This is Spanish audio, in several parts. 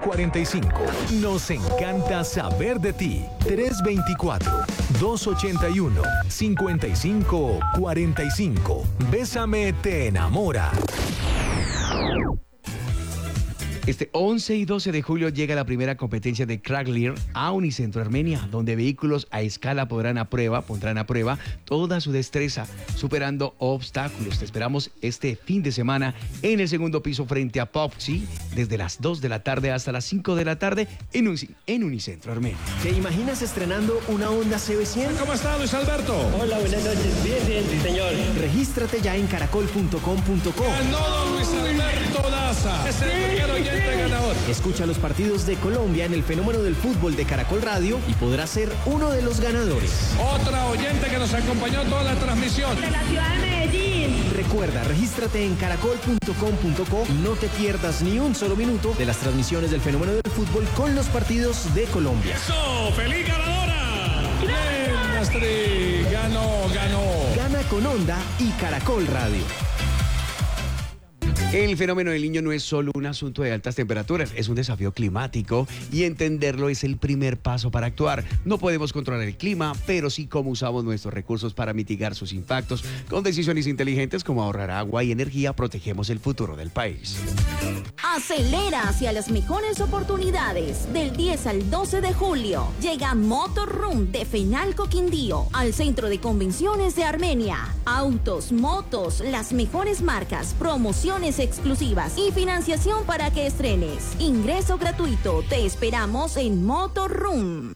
323-595-45. Nos encanta saber de ti. 324-281-5545. Bésame te enamora. Este 11 y 12 de julio llega la primera competencia de Cracklear a Unicentro Armenia, donde vehículos a escala pondrán a prueba toda su destreza, superando obstáculos. Te esperamos este fin de semana en el segundo piso frente a Popsi, desde las 2 de la tarde hasta las 5 de la tarde en Unicentro Armenia. ¿Te imaginas estrenando una Honda CB100? ¿Cómo está, Luis Alberto? Hola, buenas noches. Bien, sí, señor. Regístrate ya en caracol.com.co. Ganó don Luis Alberto Daza. Es el primer oyente ganador. Escucha los partidos de Colombia en el fenómeno del fútbol de Caracol Radio y podrás ser uno de los ganadores. Otra oyente que nos acompañó toda la transmisión. De la ciudad de Medellín. Recuerda, regístrate en caracol.com.co y no te pierdas ni un solo minuto de las transmisiones del fenómeno del fútbol con los partidos de Colombia. ¡Eso! ¡Feliz ganadora! ¡Bien, Astrid! Ganó. Gana con Honda y Caracol Radio. El fenómeno del Niño no es solo un asunto de altas temperaturas, es un desafío climático y entenderlo es el primer paso para actuar. No podemos controlar el clima, pero sí cómo usamos nuestros recursos para mitigar sus impactos. Con decisiones inteligentes como ahorrar agua y energía, protegemos el futuro del país. Acelera hacia las mejores oportunidades. Del 10 al 12 de julio llega Motorroom de Fenalco Quindío al Centro de Convenciones de Armenia. Autos, motos, las mejores marcas, promociones exclusivas y financiación para que estrenes. Ingreso gratuito. Te esperamos en Motorroom.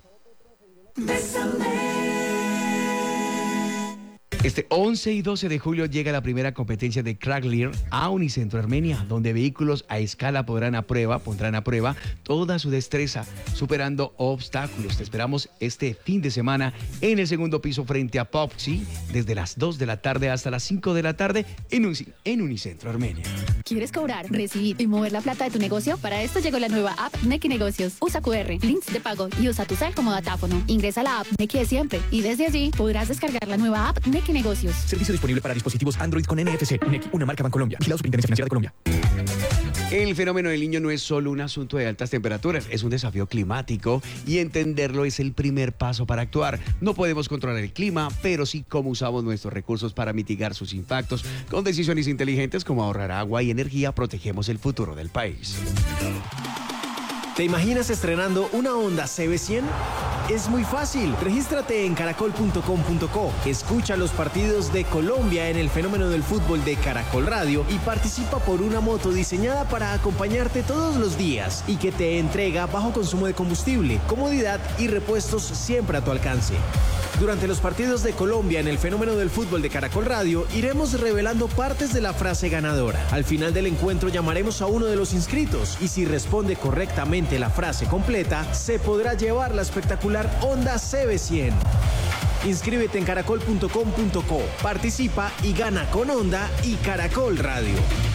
Este 11 y 12 de julio llega la primera competencia de Cracklear a Unicentro Armenia, donde vehículos a escala pondrán a prueba toda su destreza, superando obstáculos. Te esperamos este fin de semana en el segundo piso frente a Popsi, desde las 2 de la tarde hasta las 5 de la tarde en Unicentro Armenia. ¿Quieres cobrar, recibir y mover la plata de tu negocio? Para esto llegó la nueva app Nequi Negocios. Usa QR, links de pago y usa tu cel como datáfono. Ingresa a la app Nequi de siempre y desde allí podrás descargar la nueva app Nequi Negocios. Servicio disponible para dispositivos Android con NFC. Nequi, una marca Bancolombia. Vigilado Superintendencia Financiera de Colombia. El fenómeno del Niño no es solo un asunto de altas temperaturas, es un desafío climático y entenderlo es el primer paso para actuar. No podemos controlar el clima, pero sí cómo usamos nuestros recursos para mitigar sus impactos. Con decisiones inteligentes como ahorrar agua y energía, protegemos el futuro del país. ¿Te imaginas estrenando una Honda CB100? Es muy fácil. Regístrate en caracol.com.co. Escucha los partidos de Colombia en el fenómeno del fútbol de Caracol Radio y participa por una moto diseñada para acompañarte todos los días y que te entrega bajo consumo de combustible, comodidad y repuestos siempre a tu alcance. Durante los partidos de Colombia en el fenómeno del fútbol de Caracol Radio, iremos revelando partes de la frase ganadora. Al final del encuentro llamaremos a uno de los inscritos y si responde correctamente la frase completa, se podrá llevar la espectacular Honda CB100. Inscríbete en caracol.com.co, participa y gana con Honda y Caracol Radio.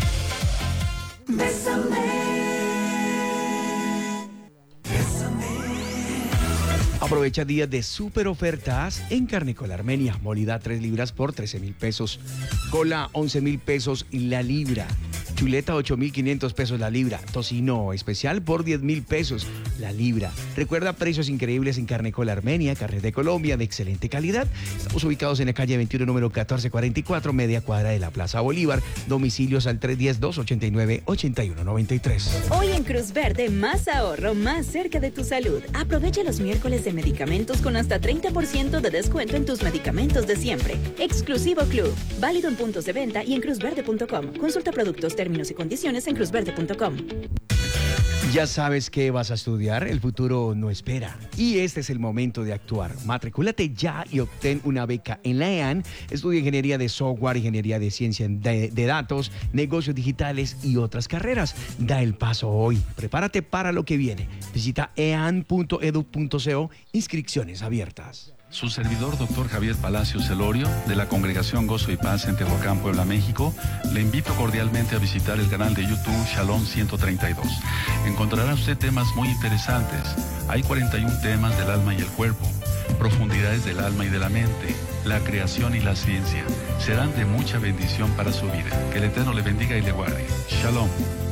Aprovecha días de súper ofertas en Carnecola Armenia. Molida 3 libras por 13,000 pesos. Cola 11,000 pesos la libra. Chuleta 8,500 pesos la libra. Tocino especial por 10,000 pesos la libra. Recuerda precios increíbles en Carnecola Armenia, carnes de Colombia de excelente calidad. Estamos ubicados en la calle 21, número 1444, media cuadra de la Plaza Bolívar. Domicilios al 310-289-8193. Hoy en Cruz Verde, más ahorro, más cerca de tu salud. Aprovecha los miércoles de medicamentos con hasta 30% de descuento en tus medicamentos de siempre. Exclusivo Club. Válido en puntos de venta y en cruzverde.com. Consulta productos, términos y condiciones en cruzverde.com. Ya sabes qué vas a estudiar, el futuro no espera. Y este es el momento de actuar. Matricúlate ya y obtén una beca en la EAN. Estudia ingeniería de software, ingeniería de ciencia de datos, negocios digitales y otras carreras. Da el paso hoy. Prepárate para lo que viene. Visita ean.edu.co, inscripciones abiertas. Su servidor, doctor Javier Palacios Celorio, de la Congregación Gozo y Paz en Tehuacán, Puebla, México, le invito cordialmente a visitar el canal de YouTube Shalom 132. Encontrará usted temas muy interesantes. Hay 41 temas del alma y el cuerpo, profundidades del alma y de la mente, la creación y la ciencia. Serán de mucha bendición para su vida. Que el Eterno le bendiga y le guarde. Shalom.